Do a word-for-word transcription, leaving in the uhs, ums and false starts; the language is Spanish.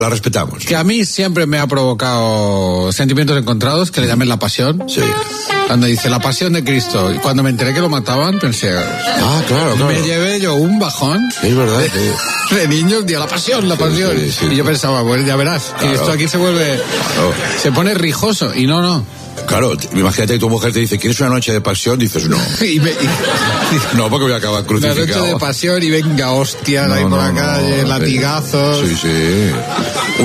la respetamos. Que a mí siempre me ha provocado sentimientos encontrados, que le llamen la pasión. Sí. Cuando dice la pasión de Cristo, y cuando me enteré que lo mataban, pensé... Ah, claro, claro. Me llevé yo un bajón. Sí, es verdad. De, Sí. de niños, día la pasión, la pasión. Sí, sí, sí. Y yo pensaba, pues ya verás, Claro. que esto aquí se vuelve... Claro. Se pone rijoso, y no, no. Claro, imagínate que tu mujer te dice, ¿quieres una noche de pasión? Dices, no. y me, y, No, porque voy a acabar una crucificado. noche de pasión y venga, hostia, No, ahí por no, la no, calle, no, latigazos. Sí, sí.